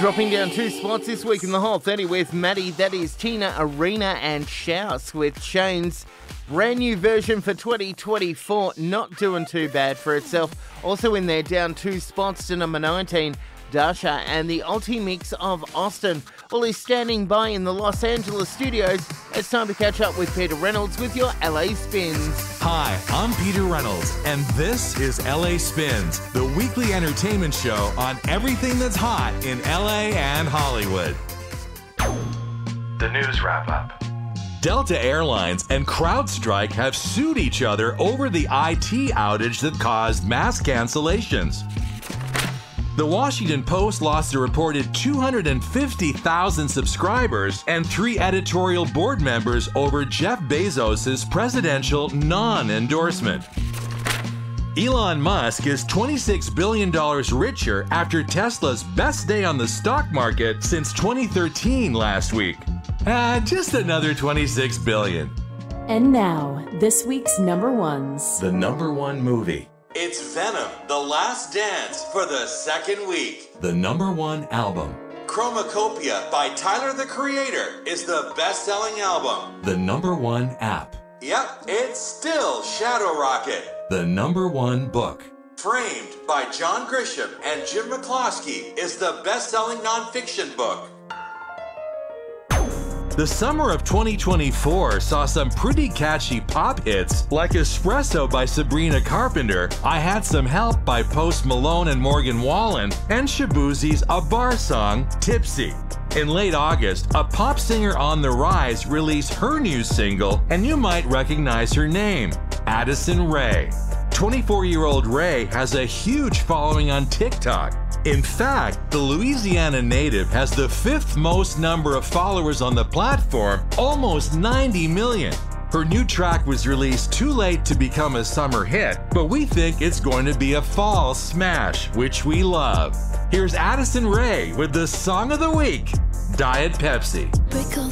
Dropping down 2 spots this week in the Hot 30 with Maddie. That is Tina Arena and Shouse with Shane's brand new version for 2024. Not doing too bad for itself. Also in there, down 2 spots to number 19, Dasha and the Ulti Mix of Austin. Well, he's standing by in the Los Angeles studios. It's time to catch up with Peter Reynolds with your LA Spins. Hi, I'm Peter Reynolds, and this is LA Spins, the weekly entertainment show on everything that's hot in LA and Hollywood. The news wrap-up. Delta Airlines and CrowdStrike have sued each other over the IT outage that caused mass cancellations. The Washington Post lost a reported 250,000 subscribers and 3 editorial board members over Jeff Bezos' presidential non-endorsement. Elon Musk is $26 billion richer after Tesla's best day on the stock market since 2013 last week. Just another $26 billion. And now, this week's number ones. The number 1 movie. It's Venom, The Last Dance for the second week. The number 1 album. Chromacopia by Tyler the Creator is the best-selling album. The number 1 app. Yep, it's still Shadow Rocket. The number 1 book. Framed by John Grisham and Jim McCloskey is the best-selling nonfiction book. The summer of 2024 saw some pretty catchy pop hits like Espresso by Sabrina Carpenter, I Had Some Help by Post Malone and Morgan Wallen, and Shaboozie's A Bar song, Tipsy. In late August, a pop singer on the rise released her new single, and you might recognize her name, Addison Rae. 24-year-old Rae has a huge following on TikTok. In fact, the Louisiana native has the 5th most number of followers on the platform, almost 90 million. Her new track was released too late to become a summer hit, but we think it's going to be a fall smash, which we love. Here's Addison Rae with the song of the week, Diet Pepsi. Wiggle